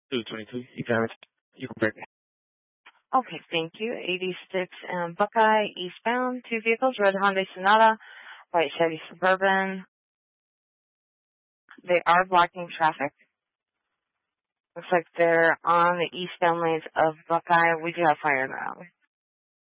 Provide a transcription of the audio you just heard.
222. You can break it. Okay, thank you. 86 and Buckeye, eastbound. Two vehicles, red Hyundai Sonata, white Chevy Suburban. They are blocking traffic. Looks like they're on the eastbound lanes of Buckeye. We do have fire in the alley.